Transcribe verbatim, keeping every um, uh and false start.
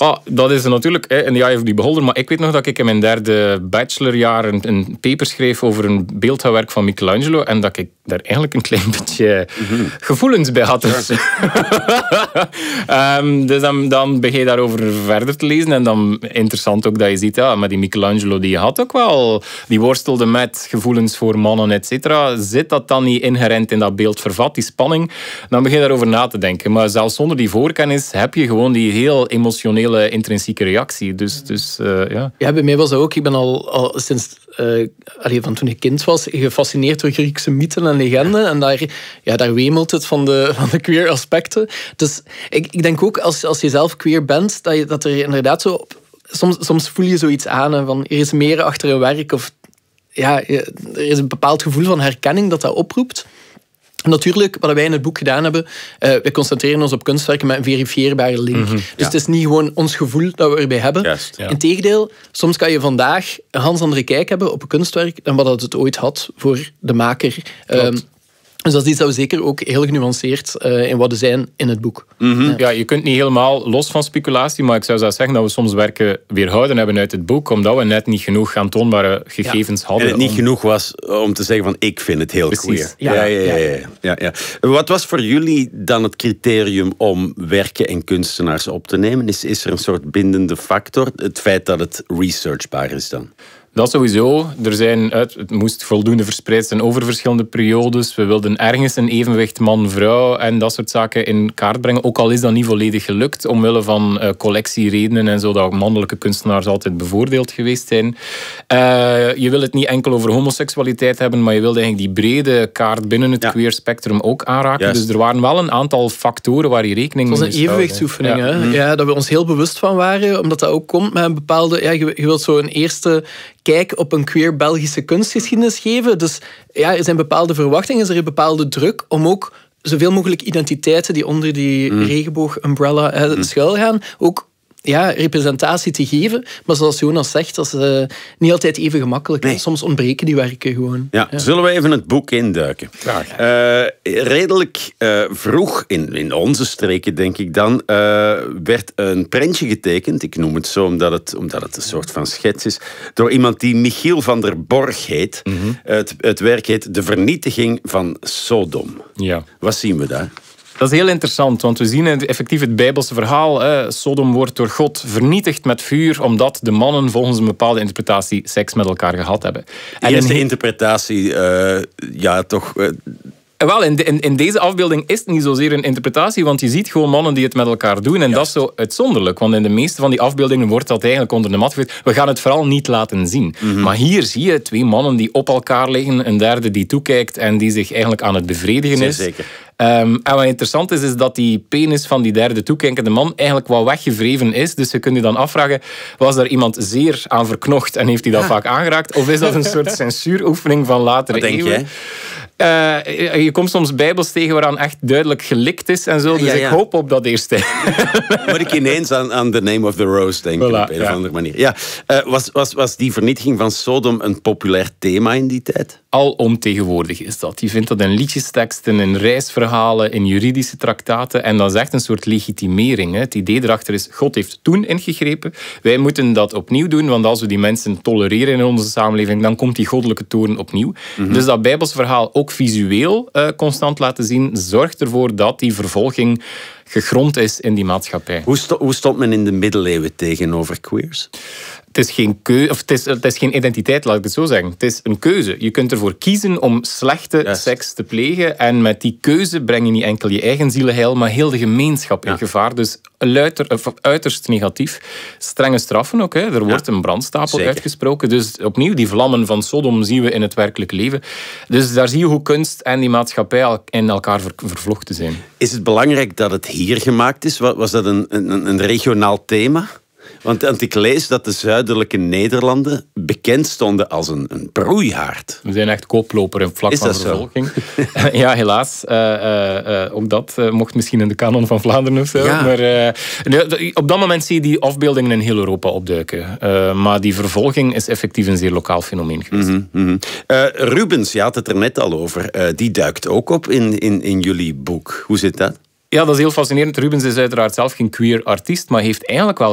Goh, dat is natuurlijk hè, in the eye of the beholder. Maar ik weet nog dat ik in mijn derde bachelorjaar een, een paper schreef over een beeldhouwwerk van Michelangelo. En dat ik daar eigenlijk een klein beetje mm-hmm. gevoelens bij had. Dus, um, dus dan, dan begin je daarover verder te lezen. En dan interessant ook dat je ziet, ja, maar die Michelangelo die had ook wel, die worstelde met gevoelens voor mannen, et cetera. Zit dat dan niet inherent in dat beeld vervat, die spanning? Dan begin je daarover na te denken. Maar zelfs zonder die voorkennis heb je gewoon die heel emotionele, intrinsieke reactie. Dus, dus uh, ja. Ja, bij mij was dat ook. Ik ben al, al sinds uh, allee, van toen ik kind was gefascineerd door Griekse mythen en legenden. En daar, ja, daar wemelt het van de, van de queer aspecten. Dus ik, ik denk ook, als, als je zelf queer bent, dat, je, dat er inderdaad zo... Soms, soms voel je zoiets aan, hè, van er is meer achter een werk. Of ja, er is een bepaald gevoel van herkenning dat dat oproept. Natuurlijk, wat wij in het boek gedaan hebben, uh, wij concentreren ons op kunstwerken met een verifieerbare link. Mm-hmm, dus ja. Het is niet gewoon ons gevoel dat we erbij hebben. Juist, ja. Integendeel, soms kan je vandaag een ganz andere kijk hebben op een kunstwerk dan wat het ooit had voor de maker. Um, Dus dat is iets dat we zeker ook heel genuanceerd uh, in wat zijn in het boek. Mm-hmm. Ja. ja, je kunt niet helemaal los van speculatie, maar ik zou zelfs zeggen dat we soms werken weerhouden hebben uit het boek, omdat we net niet genoeg aantoonbare gegevens ja. hadden. En het niet om... genoeg was om te zeggen van ik vind het heel Precies. queer. Ja. Ja, ja, ja, ja, ja, ja. Wat was voor jullie dan het criterium om werken en kunstenaars op te nemen? Is, is er een soort bindende factor? Het feit dat het researchbaar is dan? Dat sowieso. Er zijn, het moest voldoende verspreid zijn over verschillende periodes. We wilden ergens een evenwicht man-vrouw en dat soort zaken in kaart brengen. Ook al is dat niet volledig gelukt, omwille van uh, collectieredenen en zo, dat mannelijke kunstenaars altijd bevoordeeld geweest zijn. Uh, je wil het niet enkel over homoseksualiteit hebben, maar je wilde eigenlijk die brede kaart binnen het ja. queer spectrum ook aanraken. Yes. Dus er waren wel een aantal factoren waar je rekening mee moest houden. Het was een evenwichtsoefening, ja. Hè? Mm. Ja, dat we ons heel bewust van waren, omdat dat ook komt met een bepaalde... Ja, je, je wilt zo een eerste... kijk op een queer Belgische kunstgeschiedenis geven. Dus ja, er zijn bepaalde verwachtingen, er is een bepaalde druk om ook zoveel mogelijk identiteiten die onder die mm. regenboog-umbrella eh, mm. schuil gaan, ook ja, representatie te geven. Maar zoals Jonas zegt, dat is uh, niet altijd even gemakkelijk. Nee. Soms ontbreken die werken gewoon. Ja, ja. Zullen we even het boek induiken? Graag. Uh, redelijk uh, vroeg, in, in onze streken denk ik dan, uh, werd een prentje getekend. Ik noem het zo omdat het, omdat het een soort van schets is. Door iemand die Michiel van der Borg heet. Mm-hmm. Het, het werk heet De Vernietiging van Sodom. Ja. Wat zien we daar? Dat is heel interessant, want we zien effectief het Bijbelse verhaal. Hè. Sodom wordt door God vernietigd met vuur, omdat de mannen volgens een bepaalde interpretatie seks met elkaar gehad hebben. En de eerste interpretatie, uh, ja, toch... Uh, Wel, in, de, in, in deze afbeelding is het niet zozeer een interpretatie, want je ziet gewoon mannen die het met elkaar doen. En ja. dat is zo uitzonderlijk, want in de meeste van die afbeeldingen wordt dat eigenlijk onder de mat gegooid. We gaan het vooral niet laten zien. Mm-hmm. Maar hier zie je twee mannen die op elkaar liggen, een derde die toekijkt en die zich eigenlijk aan het bevredigen is. Zeker. Um, en wat interessant is, is dat die penis van die derde toekijkende man eigenlijk wat weggevreven is. Dus je kunt je dan afvragen, was daar iemand zeer aan verknocht en heeft hij dat ja. vaak aangeraakt? Of is dat een soort censuuroefening van latere wat eeuwen? Denk jij? Uh, je komt soms bijbels tegen waaraan echt duidelijk gelikt is en zo. Dus ja, ja. ik hoop op dat eerste. Moet ik ineens aan, aan The Name of the Rose denken, voilà, op een ja. of andere manier. Ja, uh, was, was, was die vernietiging van Sodom een populair thema in die tijd? Alomtegenwoordig is dat. Je vindt dat in liedjesteksten, in reisverhalen, in juridische traktaten. En dat is echt een soort legitimering. Hè. Het idee erachter is, God heeft toen ingegrepen. Wij moeten dat opnieuw doen, want als we die mensen tolereren in onze samenleving, dan komt die goddelijke toorn opnieuw. Mm-hmm. Dus dat Bijbelse verhaal ook visueel uh, constant laten zien, zorgt ervoor dat die vervolging gegrond is in die maatschappij. Hoe, sto- hoe stond men in de middeleeuwen tegenover queers? Het is, geen keu- of het, is, het is geen identiteit, laat ik het zo zeggen. Het is een keuze. Je kunt ervoor kiezen om slechte yes. seks te plegen. En met die keuze breng je niet enkel je eigen zielenheil, maar heel de gemeenschap in ja. gevaar. Dus luiter, of uiterst negatief. Strenge straffen ook. Hè. Er wordt ja. een brandstapel Zeker. uitgesproken. Dus opnieuw, die vlammen van Sodom zien we in het werkelijk leven. Dus daar zie je hoe kunst en die maatschappij in elkaar ver- vervlochten zijn. Is het belangrijk dat het hier gemaakt is? Was dat een, een, een regionaal thema? Want ik lees dat de zuidelijke Nederlanden bekend stonden als een, een broeihaard. We zijn echt koploper in vlak van vervolging. Ja, helaas. Uh, uh, uh, ook dat uh, mocht misschien in de kanon van Vlaanderen of zo. Ja. Maar uh, op dat moment zie je die afbeeldingen in heel Europa opduiken. Uh, maar die vervolging is effectief een zeer lokaal fenomeen geweest. Mm-hmm, mm-hmm. Uh, Rubens, je had het er net al over. Uh, die duikt ook op in, in, in jullie boek. Hoe zit dat? Ja, dat is heel fascinerend. Rubens is uiteraard zelf geen queer artiest, maar heeft eigenlijk wel